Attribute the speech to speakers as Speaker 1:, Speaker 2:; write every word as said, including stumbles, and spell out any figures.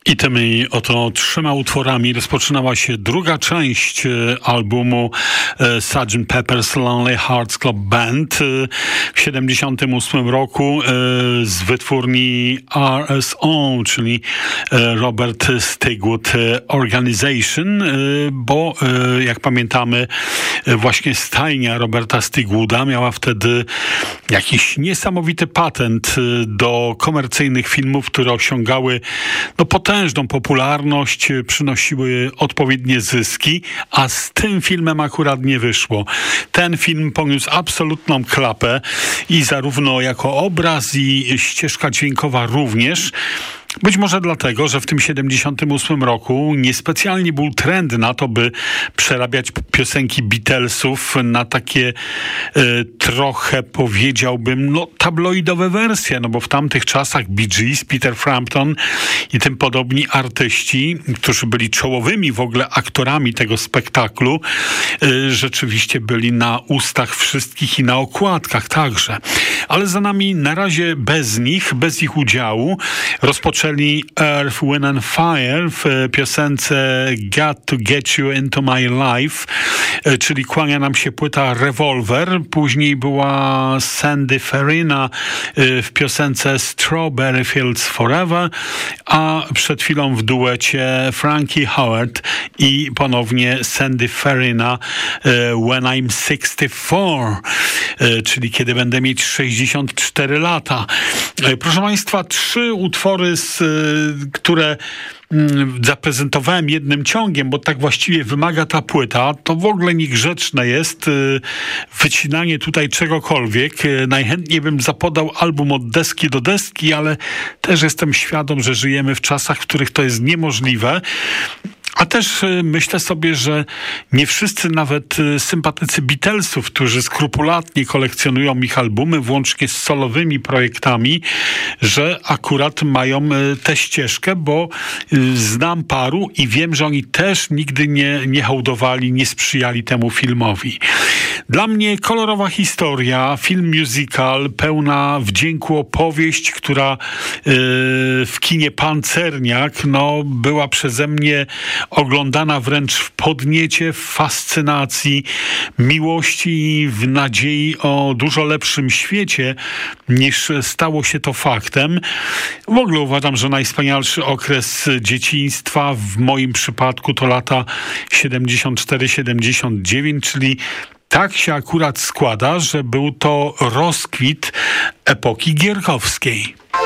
Speaker 1: I tymi oto trzema utworami rozpoczynała się druga część albumu sergeant Pepper's Lonely Hearts Club Band w siedemdziesiątym ósmym roku z wytwórni R S O, czyli Robert Stigwood Organization, bo jak pamiętamy właśnie stajnia Roberta Stigwooda miała wtedy jakiś niesamowity patent do komercyjnych filmów, które osiągały no potężną popularność, przynosiły odpowiednie zyski, a z tym filmem akurat nie wyszło. Ten film poniósł absolutną klapę i zarówno jako obraz i ścieżka dźwiękowa również. Być może dlatego, że w tym siedemdziesiątym ósmym roku niespecjalnie był trend na to, by przerabiać piosenki Beatlesów na takie e, trochę, powiedziałbym, no tabloidowe wersje, no bo w tamtych czasach Bee Gees, Peter Frampton i tym podobni artyści, którzy byli czołowymi w ogóle aktorami tego spektaklu, e, rzeczywiście byli na ustach wszystkich i na okładkach także. Ale za nami na razie bez nich, bez ich udziału rozpoczęli Earth, Wind and Fire w piosence Got to Get You Into My Life, czyli kłania nam się płyta Revolver. Później była Sandy Farina w piosence Strawberry Fields Forever, a przed chwilą w duecie Frankie Howard i ponownie Sandy Farina When I'm sixty-four, czyli kiedy będę mieć sześćdziesiąt cztery lata. Proszę Państwa, trzy utwory, z, które zaprezentowałem jednym ciągiem, bo tak właściwie wymaga ta płyta, to w ogóle niegrzeczne jest wycinanie tutaj czegokolwiek. Najchętniej bym zapodał album od deski do deski, ale też jestem świadom, że żyjemy w czasach, w których to jest niemożliwe. A też myślę sobie, że nie wszyscy, nawet sympatycy Beatlesów, którzy skrupulatnie kolekcjonują ich albumy, włącznie z solowymi projektami, że akurat mają tę ścieżkę, bo znam paru i wiem, że oni też nigdy nie, nie hołdowali, nie sprzyjali temu filmowi. Dla mnie kolorowa historia, film musical, pełna wdzięku opowieść, która yy, w kinie Pancerniak no, była przeze mnie oglądana wręcz w podniecie, w fascynacji, miłości i w nadziei o dużo lepszym świecie, niż stało się to faktem. W ogóle uważam, że najwspanialszy okres dzieciństwa w moim przypadku to lata siedemdziesiąt cztery siedemdziesiąt dziewięć, czyli tak się akurat składa, że był to rozkwit epoki gierkowskiej.